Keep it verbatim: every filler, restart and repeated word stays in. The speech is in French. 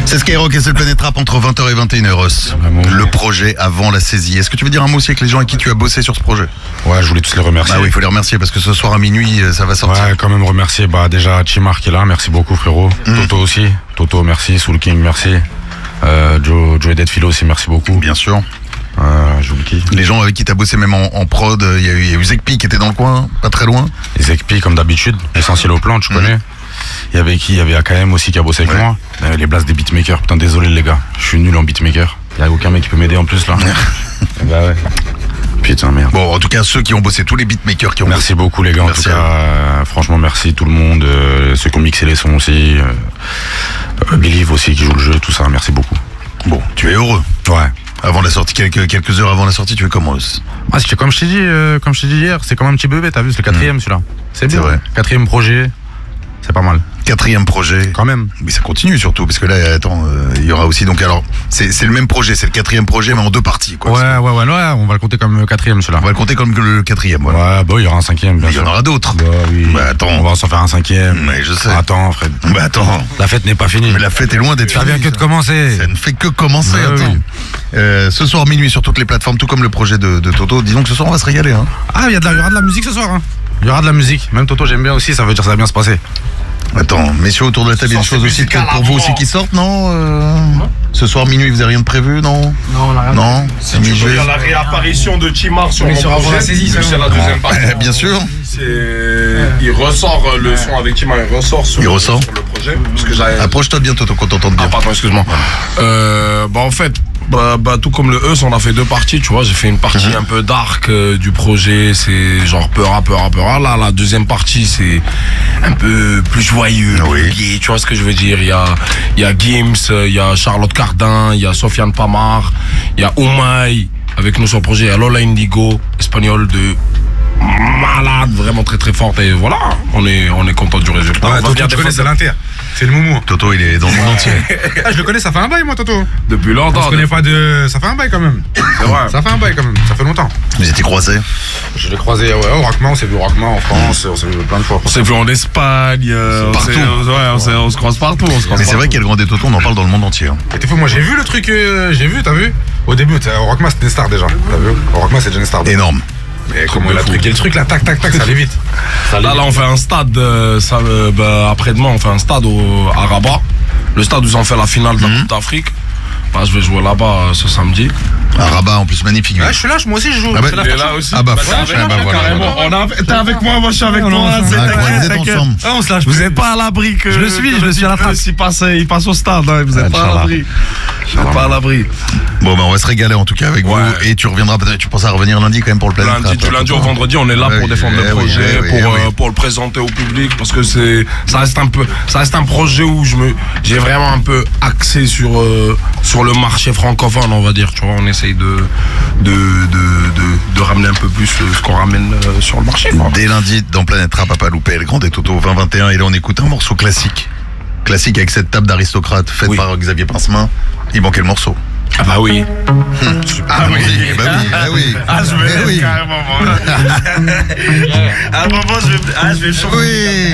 C'est Skyrock et c'est le Planète Rap entre vingt heures et vingt et une heures. Le projet avant la saisie. Est-ce que tu veux dire un mot aussi avec les gens avec qui tu as bossé sur ce projet? Ouais, je voulais tous les remercier. Bah oui, il faut les remercier parce que ce soir à minuit, ça va sortir. Ouais, quand même remercier bah, déjà Chimar qui est là, merci beaucoup frérot. Mmh. Toto aussi, Toto merci, Soul King merci. Euh, Joe, Joe et Dead Philo aussi merci beaucoup. Bien sûr. Euh, qui les gens avec qui t'as bossé même en, en prod, il y a eu, eu Zekpi qui était dans le coin, pas très loin. Zekpi comme d'habitude, essentiel au plan, tu mmh. connais. Il y avait qui? Il y avait A K M aussi qui a bossé avec ouais. moi. Euh, les blasts des beatmakers. Putain, désolé les gars, je suis nul en beatmaker. Il n'y a aucun mec qui peut m'aider en plus là. Bah ouais. Putain, merde. Bon, en tout cas, ceux qui ont bossé, tous les beatmakers qui ont merci bossé. beaucoup les gars, en merci tout cas. Euh, franchement, merci tout le monde. Euh, ceux qui ont mixé les sons aussi. Euh, euh, Believe aussi qui joue le jeu, tout ça. Merci beaucoup. Bon, tu es heureux? Ouais. Avant la sortie, quelques, quelques heures avant la sortie, tu es comment? Ah, c'est comme je t'ai dit, euh, comme je t'ai dit hier, c'est comme un petit bébé, t'as vu, c'est le quatrième mmh. celui-là. C'est bien. Vrai. Quatrième projet. C'est pas mal. Quatrième projet. Quand même. Mais ça continue surtout, parce que là, attends, il euh, y aura aussi, donc alors, c'est le même projet, c'est le quatrième projet, mais en deux parties, quoi. Ouais, ouais, ouais, ouais, on va le compter comme le quatrième, celui-là. On va le compter comme le quatrième, voilà. Ouais, bah, il y aura un cinquième, bien sûr. Il y en aura d'autres. Bah, oui. Bah, attends. On va s'en faire un cinquième. Mais je sais. Attends, Fred. Bah, attends. La fête n'est pas finie. Mais la fête est loin d'être finie. Ça vient que de commencer. Ça ne fait que commencer, bah, attends. Oui. Euh, ce soir, minuit, sur toutes les plateformes, tout comme le projet de, de Toto. Disons que ce soir, on va se régaler, hein. Ah, il y, y aura de la musique ce soir, hein. Il y aura de la musique. Même Toto, j'aime bien aussi, ça veut dire que ça va bien se passer. Attends, messieurs autour de la table, il y a des choses aussi pour vous aussi qui sortent, non euh, Ce soir minuit, vous n'avez rien de prévu, non? Non, on n'a rien de Non, si tu veux, il y a la réapparition de Chimar sur mon sur projet, la saisie, c'est la deuxième partie. Euh, bien sûr. Il ressort le son avec Chimar, il ressort sur, il le, ressort. sur le projet. Approche-toi bien, Toto, qu'on t'entende bien. Ah, pardon, excuse-moi. Euh, bah, en fait, bah, bah, tout comme le E, on a fait deux parties, tu vois. J'ai fait une partie mm-hmm. un peu dark euh, du projet, c'est genre peur, peur, peur. Là, la deuxième partie, c'est un peu plus joyeux, oui. Plié, tu vois ce que je veux dire. Il y a, il y a Gims, il y a Charlotte Cardin, il y a Sofiane Pamar, il y a Oumaï avec nous sur le projet, il y a Lola Indigo, espagnol de malade, vraiment très très forte. Et voilà, on est, on est content du résultat. Ouais, Toto, tu connais, c'est l'Inter. C'est le moumou. Toto, il est dans le monde entier. Ah, je le connais, ça fait un bail, moi, Toto. Depuis longtemps. Je connais pas de. Ça fait un bail quand même. C'est vrai. Ça fait un bail quand même. Ça fait longtemps. Vous étiez croisés? Je l'ai croisé ouais, au Rockman, on s'est vu au Rockman en France, on s'est vu plein de fois. On s'est vu en Espagne, euh, partout. On, ouais, on, on se croise partout. On se croise Mais c'est vrai qu'il y a le Grand des Toto, on en parle dans le monde entier. Hein. Et t'es fou, moi j'ai vu le truc, euh, j'ai vu, t'as vu? Au début, au Rockman c'était une star déjà. T'as vu? Au Rockman c'est déjà une star. Énorme. Mais comment il a truqué le truc là, tac tac tac, ça allait vite. Ça allait là, vite. Là on fait un stade, euh, ça, euh, bah, après-demain on fait un stade au, à Rabat. Le stade où ils ont fait la finale de la mm-hmm. Coupe d'Afrique. Bah, je vais jouer là-bas euh, ce samedi. À Rabat en plus, magnifique. Ouais, je suis là, moi aussi je joue. Ah bah, il est là aussi. Ah bah, bah, bah, bah voilà. T'es avec moi, moi je suis avec toi. Vous êtes ensemble. Ah, on se lâche. Vous n'êtes pas à l'abri que je le suis, je le suis à la trace. Il passe, il passe au stade, hein, vous n'êtes pas à l'abri. Vous n'êtes pas à l'abri. Bon, bah on va se régaler en tout cas avec vous. Et tu reviendras peut-être, tu penses à revenir lundi quand même pour le Planète Rap. Lundi, du lundi au vendredi, on est là pour défendre le projet, pour pour le présenter au public, parce que c'est, ça reste un peu, ça reste un projet où je me, j'ai vraiment un peu axé sur sur le marché francophone, on va dire. Tu vois, on essaye de de, de, de, de ramener un peu plus ce qu'on ramène sur le marché, quoi. Dès lundi, dans Planète Rap, à pas louper, le Grand des Toto vingt vingt et un, et là on écoute un morceau classique. Classique avec cette table d'aristocrate faite oui. par Xavier Pincemin. Il manquait le morceau. Ah bah oui. Hum. Ah oui, bah oui, bah oui. Ah je vais oui. carrément. À un moment je vais, ah, je vais changer. Oui.